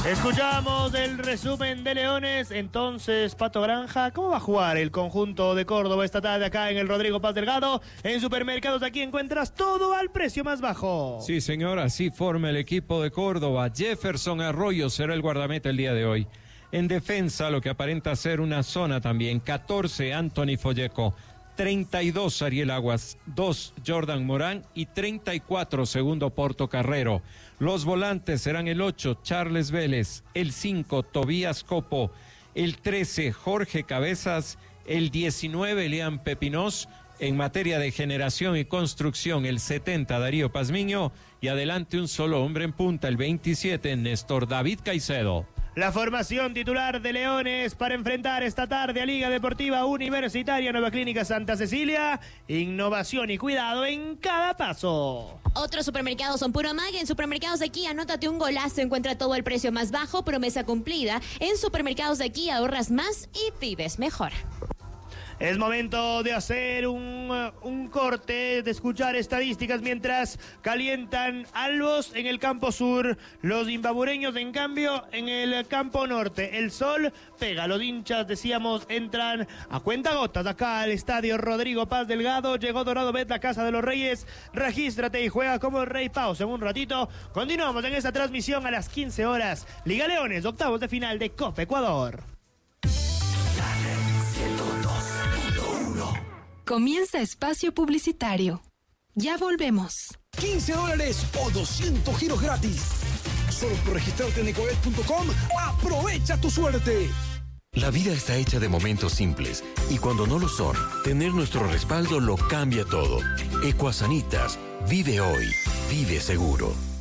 Escuchamos el resumen de Leones. Entonces, Pato Granja, ¿cómo va a jugar el conjunto de Córdoba esta tarde acá en el Rodrigo Paz Delgado? En Supermercados aquí encuentras todo al precio más bajo. Sí, señor, así forma el equipo de Córdoba. Jefferson Arroyo será el guardameta el día de hoy. En defensa, lo que aparenta ser una zona también, 14 Anthony Folleco, 32 Ariel Aguas, 2 Jordan Morán y 34 segundo Porto Carrero. Los volantes serán el 8 Charles Vélez, el 5 Tobías Copo, el 13 Jorge Cabezas, el 19 Elian Pepinós. En materia de generación y construcción, el 70 Darío Pazmiño y adelante un solo hombre en punta, el 27 Néstor David Caicedo. La formación titular de Leones para enfrentar esta tarde a Liga Deportiva Universitaria Nueva Clínica Santa Cecilia. Innovación y cuidado en cada paso. Otros supermercados son puro mag. En Supermercados de aquí, anótate un golazo, encuentra todo el precio más bajo, promesa cumplida. En Supermercados de aquí ahorras más y vives mejor. Es momento de hacer un corte, de escuchar estadísticas mientras calientan albos en el campo sur. Los imbabureños, en cambio, en el campo norte. El sol pega, los hinchas, decíamos, entran a cuentagotas acá al estadio Rodrigo Paz Delgado. Llegó Dorado Bet, la Casa de los Reyes. Regístrate y juega como el Rey. Pausa en un ratito. Continuamos en esta transmisión a las 15 horas. Liga Leones, octavos de final de Copa Ecuador. Comienza espacio publicitario. Ya volvemos. $15 o 200 giros gratis. Solo por registrarte en Ecoet.com. ¡Aprovecha tu suerte! La vida está hecha de momentos simples y cuando no lo son, tener nuestro respaldo lo cambia todo. Ecuasanitas. Vive hoy. Vive seguro.